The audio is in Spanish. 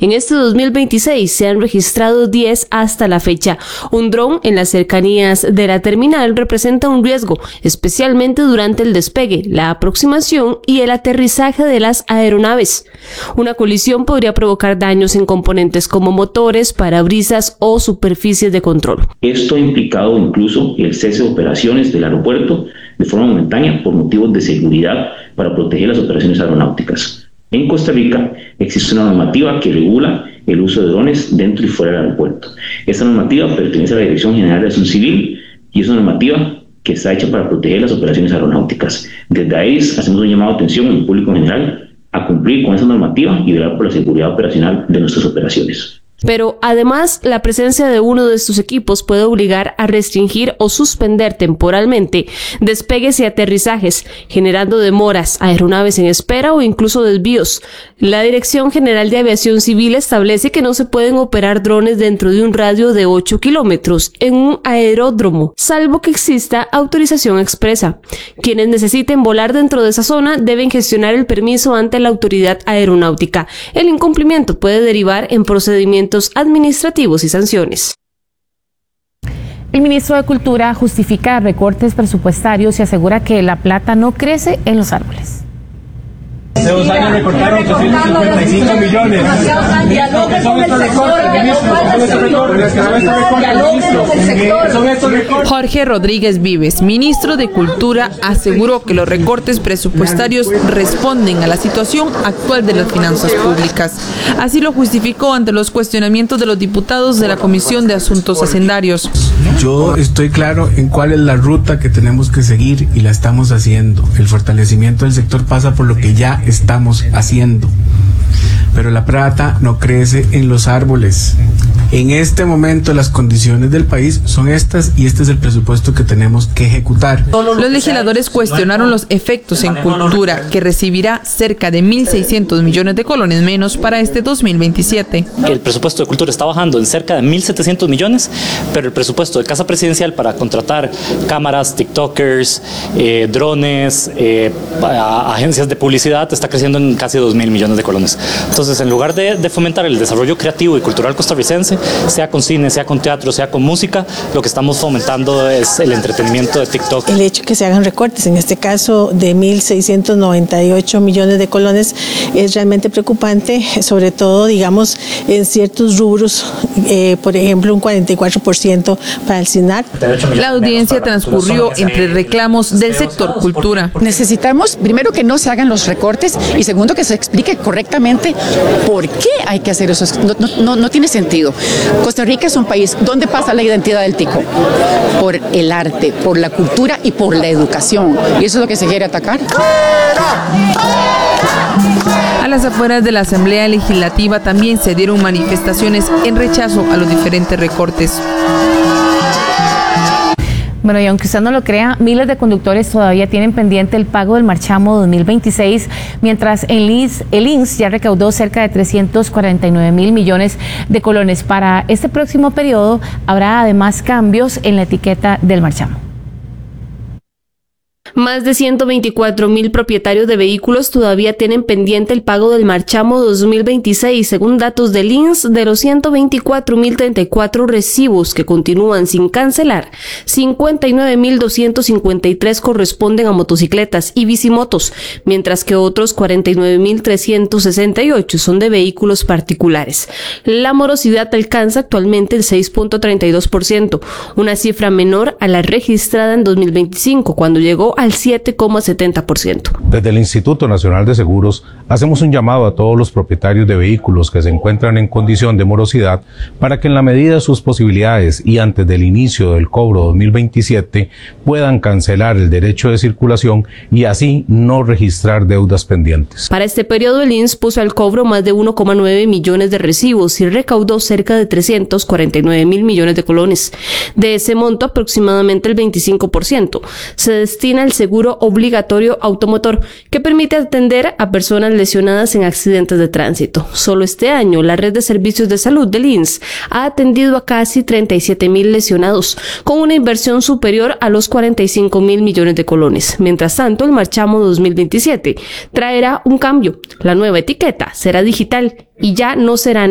En este 2026 se han registrado 10 hasta la fecha. Un dron en las cercanías de la terminal representa un riesgo, especialmente durante el despegue, la aproximación y el aterrizaje de las aeronaves. Una colisión podría provocar daños en componentes como motores, parabrisas o superficies de control. Esto ha implicado incluso el cese de operaciones del aeropuerto de forma momentánea por motivos de seguridad para proteger las operaciones aeronáuticas. En Costa Rica existe una normativa que regula el uso de drones dentro y fuera del aeropuerto. Esta normativa pertenece a la Dirección General de Aviación Civil y es una normativa que está hecha para proteger las operaciones aeronáuticas. Desde ahí hacemos un llamado de atención al público en general a cumplir con esa normativa y velar por la seguridad operacional de nuestras operaciones. Pero además, la presencia de uno de estos equipos puede obligar a restringir o suspender temporalmente despegues y aterrizajes, generando demoras, aeronaves en espera o incluso desvíos. La Dirección General de Aviación Civil establece que no se pueden operar drones dentro de un radio de 8 kilómetros en un aeródromo, salvo que exista autorización expresa. Quienes necesiten volar dentro de esa zona deben gestionar el permiso ante la autoridad aeronáutica. El incumplimiento puede derivar en procedimientos administrativos y sanciones. El ministro de Cultura justifica recortes presupuestarios y asegura que la plata no crece en los árboles. Hace 2 años recortaron 855 millones. Jorge Rodríguez Vives, ministro de Cultura, aseguró que los recortes presupuestarios responden a la situación actual de las finanzas públicas. Así lo justificó ante los cuestionamientos de los diputados de la Comisión de Asuntos Hacendarios. Yo estoy claro en cuál es la ruta que tenemos que seguir y la estamos haciendo. El fortalecimiento del sector pasa por lo que ya estamos haciendo, pero la plata no crece en los árboles. En este momento las condiciones del país son estas y este es el presupuesto que tenemos que ejecutar. Los legisladores cuestionaron los efectos en cultura, que recibirá cerca de 1.600 millones de colones menos para este 2027. El presupuesto de cultura está bajando en cerca de 1.700 millones, pero el presupuesto de Casa Presidencial para contratar cámaras, tiktokers, drones, agencias de publicidad está creciendo en casi 2.000 millones de colones. Entonces, en lugar de fomentar el desarrollo creativo y cultural costarricense, sea con cine, sea con teatro, sea con música, lo que estamos fomentando es el entretenimiento de TikTok. El hecho que se hagan recortes, en este caso de 1.698 millones de colones, es realmente preocupante, sobre todo, digamos, en ciertos rubros, por ejemplo, un 44% para el CINAR. La audiencia transcurrió entre reclamos del sector cultura. Necesitamos, primero, que no se hagan los recortes y segundo, que se explique correctamente por qué hay que hacer eso. No tiene sentido. Costa Rica es un país donde pasa la identidad del tico, por el arte, por la cultura y por la educación. Y eso es lo que se quiere atacar. A las afueras de la Asamblea Legislativa también se dieron manifestaciones en rechazo a los diferentes recortes. Bueno, y aunque usted no lo crea, miles de conductores todavía tienen pendiente el pago del marchamo 2026, mientras el INS ya recaudó cerca de 349.000 millones de colones. Para este próximo periodo habrá además cambios en la etiqueta del marchamo. Más de 124.000 propietarios de vehículos todavía tienen pendiente el pago del marchamo 2026, según datos del INS. De los 124.034 recibos que continúan sin cancelar, 59.253 corresponden a motocicletas y bicimotos, mientras que otros 49.368 son de vehículos particulares. La morosidad alcanza actualmente el 6.32%, una cifra menor a la registrada en 2025, cuando llegó al 7,70%. Desde el Instituto Nacional de Seguros hacemos un llamado a todos los propietarios de vehículos que se encuentran en condición de morosidad para que en la medida de sus posibilidades y antes del inicio del cobro 2027 puedan cancelar el derecho de circulación y así no registrar deudas pendientes. Para este periodo el INS puso al cobro más de 1,9 millones de recibos y recaudó cerca de 349.000 millones de colones. De ese monto, aproximadamente el 25% se destina al seguro obligatorio automotor, que permite atender a personas lesionadas en accidentes de tránsito. Solo este año, la red de servicios de salud del INS ha atendido a casi 37.000 lesionados, con una inversión superior a los 45.000 millones de colones. Mientras tanto, el marchamo 2027 traerá un cambio. La nueva etiqueta será digital y ya no serán